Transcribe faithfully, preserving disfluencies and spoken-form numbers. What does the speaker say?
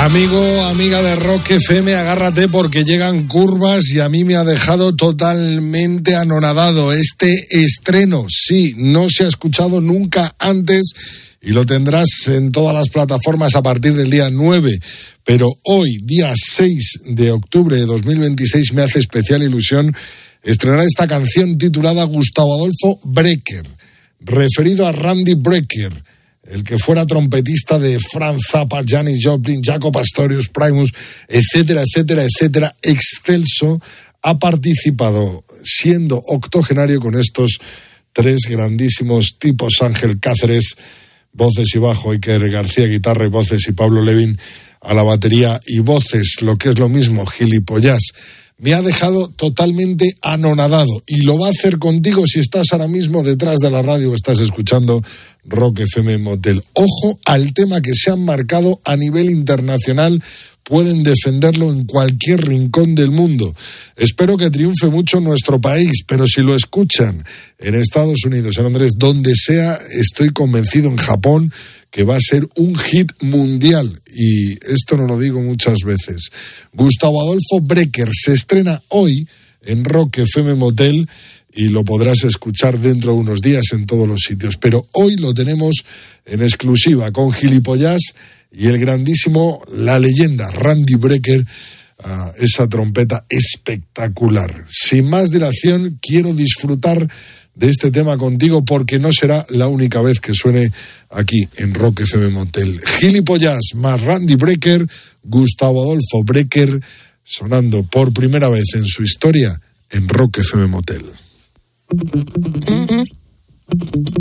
Amigo, amiga de Rock F M, agárrate porque llegan curvas y a mí me ha dejado totalmente anonadado este estreno. Sí, no se ha escuchado nunca antes y lo tendrás en todas las plataformas a partir del día nueve. Pero hoy, día seis de octubre de dos mil veintiséis, me hace especial ilusión estrenar esta canción titulada Gustavo Adolfo Brecker, referido a Randy Brecker, el que fuera trompetista de Frank Zappa, Janis Joplin, Jaco Pastorius, Primus, etcétera, etcétera, etcétera, excelso, ha participado siendo octogenario con estos tres grandísimos tipos: Ángel Cáceres, voces y bajo, Iker García, guitarra y voces, y Pablo Levin a la batería y voces, lo que es lo mismo, gilipollas. Me ha dejado totalmente anonadado y lo va a hacer contigo si estás ahora mismo detrás de la radio o estás escuchando Rock F M Motel. Ojo al tema que se han marcado a nivel internacional, pueden defenderlo en cualquier rincón del mundo. Espero que triunfe mucho en nuestro país, pero si lo escuchan en Estados Unidos, en Londres, donde sea, estoy convencido, en Japón, que va a ser un hit mundial, y esto no lo digo muchas veces. Gustavo Adolfo Brecker se estrena hoy en Rock F M Motel y lo podrás escuchar dentro de unos días en todos los sitios, pero hoy lo tenemos en exclusiva con Gilipollas y el grandísimo, la leyenda Randy Brecker, uh, esa trompeta espectacular. Sin más dilación, quiero disfrutar de este tema contigo porque no será la única vez que suene aquí en Rock F M Motel. Gilipollas más Randy Brecker, Gustavo Adolfo Brecker, sonando por primera vez en su historia en Rock F M Motel.